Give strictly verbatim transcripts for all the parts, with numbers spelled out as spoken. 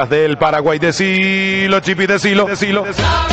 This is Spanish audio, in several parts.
Del Paraguay, decilo, Chipi, decilo, decilo.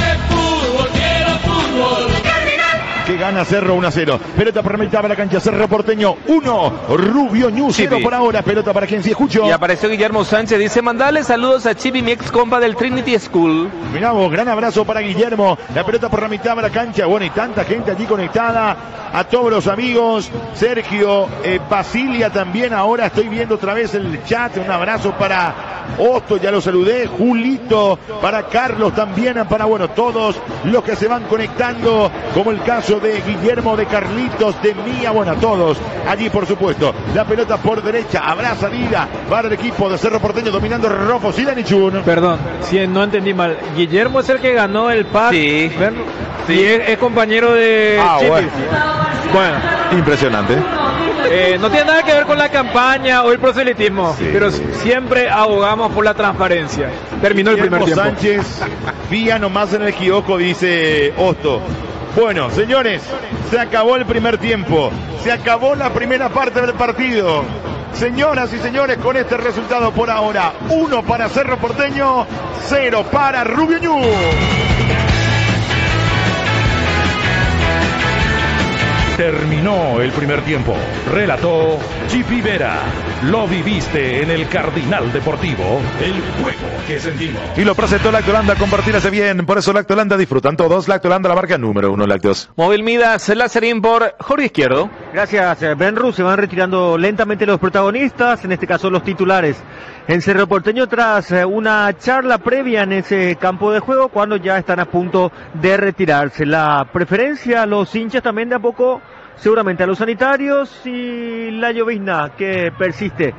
Que gana Cerro uno a cero. Pelota para mitad de la cancha. Cerro Porteño uno. Rubio Ñu cero por ahora. Pelota para quien sí escuchó. Y apareció Guillermo Sánchez. Dice: mandale saludos a Chipi, mi ex compa del Trinity School. Mirá vos, gran abrazo para Guillermo. La pelota por la mitad de la cancha. Bueno, y tanta gente allí conectada. A todos los amigos. Sergio eh, Basilia también. Ahora estoy viendo otra vez el chat. Un abrazo para Osto, ya lo saludé. Julito, para Carlos también. Para, bueno, todos los que se van conectando. Como el caso de Guillermo, de Carlitos, de Mía, bueno, a todos allí, por supuesto. La pelota por derecha, habrá salida para el equipo de Cerro Porteño, dominando Rofo Silanichun. Perdón, si no entendí mal, Guillermo es el que ganó el pase. Sí, sí. Y es, es compañero de ah, Chipi. Bueno. bueno, impresionante. Eh, no tiene nada que ver con la campaña o el proselitismo, sí, pero siempre abogamos por la transparencia. Terminó el primer tiempo. Sánchez, vía nomás en el kiosco, dice Osto. Bueno, señores, se acabó el primer tiempo, se acabó la primera parte del partido. Señoras y señores, con este resultado por ahora, uno para Cerro Porteño, cero para Rubio Ñu. Terminó el primer tiempo. Relató Chipi Vera. Lo viviste en el Cardinal Deportivo. El juego que sentimos. Y lo presentó Lactolanda, compartirse bien. Por eso Lactolanda disfrutan todos. Lactolanda, la marca número uno, lácteos. Móvil Midas, Lazarín por Jorge Izquierdo. Gracias, Benru. Se van retirando lentamente los protagonistas, en este caso los titulares. En Cerro Porteño, tras una charla previa en ese campo de juego, cuando ya están a punto de retirarse. La preferencia a los hinchas también de a poco, seguramente a los sanitarios, y la llovizna que persiste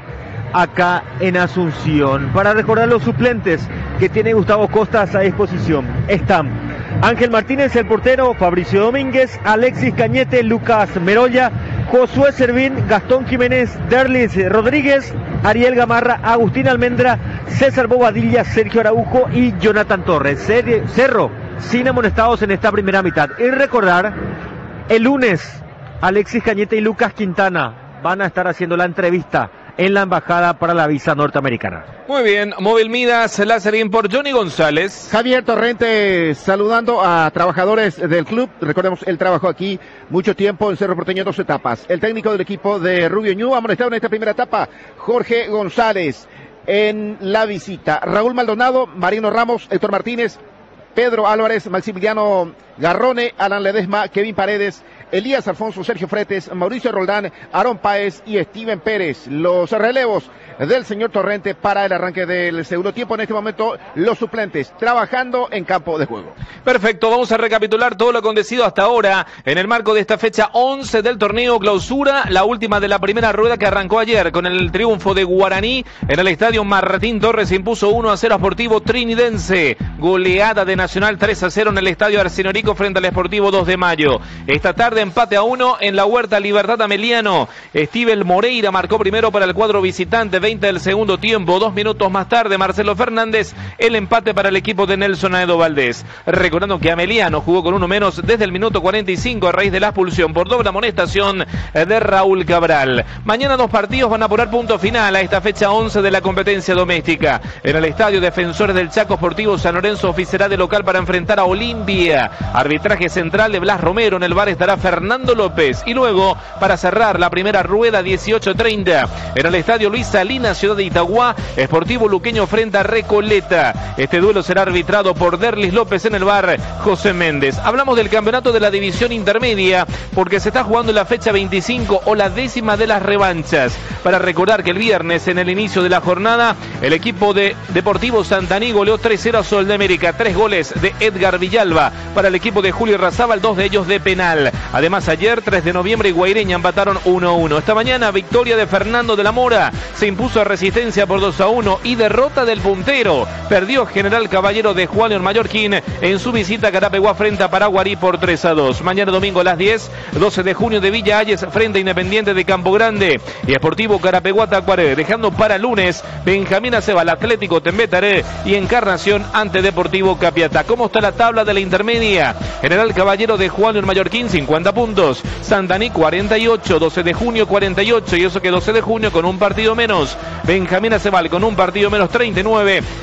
acá en Asunción. Para recordar los suplentes que tiene Gustavo Costas a disposición, están Ángel Martínez, el portero, Fabricio Domínguez, Alexis Cañete, Lucas Merolla, Josué Servín, Gastón Jiménez, Derlis Rodríguez, Ariel Gamarra, Agustín Almendra, César Bobadilla, Sergio Araujo y Jonathan Torres. Cerro sin amonestados en esta primera mitad. Y recordar, el lunes Alexis Cañete y Lucas Quintana van a estar haciendo la entrevista en la embajada para la visa norteamericana. Muy bien, Móvil Midas, Lazarín por Johnny González. Javier Torrente saludando a trabajadores del club. Recordemos, él trabajó aquí mucho tiempo en Cerro Porteño, dos etapas. El técnico del equipo de Rubio Ñu, amonestado en esta primera etapa, Jorge González. En la visita, Raúl Maldonado, Marino Ramos, Héctor Martínez, Pedro Álvarez, Maximiliano Garrone, Alan Ledesma, Kevin Paredes, Elías Alfonso, Sergio Fretes, Mauricio Roldán, Aarón Páez y Steven Pérez. Los relevos del señor Torrente para el arranque del segundo tiempo. En este momento, los suplentes trabajando en campo de juego. Perfecto, vamos a recapitular todo lo acontecido hasta ahora en el marco de esta fecha once del torneo clausura, la última de la primera rueda que arrancó ayer con el triunfo de Guaraní en el estadio Martín Torres. Impuso uno a cero a Sportivo Trinidense. Goleada de Nacional tres a cero en el estadio Arsenorico frente al Sportivo dos de mayo. Esta tarde empate a uno en la Huerta Libertad Ameliano. Estivel Moreira marcó primero para el cuadro visitante, veinte del segundo tiempo. Dos minutos más tarde, Marcelo Fernández, el empate para el equipo de Nelson Aedo Valdés. Recordando que Ameliano jugó con uno menos desde el minuto cuarenta y cinco a raíz de la expulsión por doble amonestación de Raúl Cabral. Mañana dos partidos van a poner punto final a esta fecha once de la competencia doméstica. En el estadio Defensores del Chaco, Sportivo San Lorenzo oficiará de local para enfrentar a Olimpia. Arbitraje central de Blas Romero. En el bar estará Fernando López. Y luego, para cerrar la primera rueda, dieciocho treinta, en el estadio Luis Salinas, ciudad de Itagua, Sportivo Luqueño frente a Recoleta. Este duelo será arbitrado por Derlis López, en el bar José Méndez. Hablamos del campeonato de la división intermedia porque se está jugando en la fecha veinticinco o la décima de las revanchas. Para recordar que el viernes, en el inicio de la jornada, el equipo de Deportivo Santaní goleó tres cero a Sol de América. Tres goles de Edgar Villalba para el equipo de Julio Razábal, dos de ellos de penal. Además, ayer, tres de noviembre, y Guaireña empataron uno a uno. Esta mañana, victoria de Fernando de la Mora. Se impuso a Resistencia por dos a uno y derrota del puntero. Perdió General Caballero de Juan León Mallorquín en su visita a Carapeguá frente a Paraguarí por tres a dos. Mañana domingo a las diez, doce de junio de Villa Hayes frente a Independiente de Campo Grande y Sportivo Carapeguá Tacuaré. Dejando para lunes Benjamín Acebal, Atlético Tembetaré y Encarnación ante Deportivo Capiatá. ¿Cómo está la tabla de la intermedia? General Caballero de Juan León Mallorquín, cincuenta puntos. Santaní, cuarenta y ocho. doce de junio, cuarenta y ocho. Y eso que doce de junio con un partido menos. Benjamín Acebal con un partido menos, treinta y nueve.